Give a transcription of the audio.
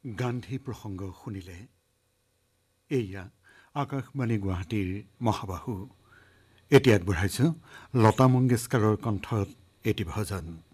গান্ধী প্ৰসংগ শুনিলে। এয়া আকাশবাণী গুৱাহাটীৰ মহাবাহু। এতিয়া আগবঢ়াইছোঁ লতা মংগেশকাৰৰ কণ্ঠত এটি ভজন।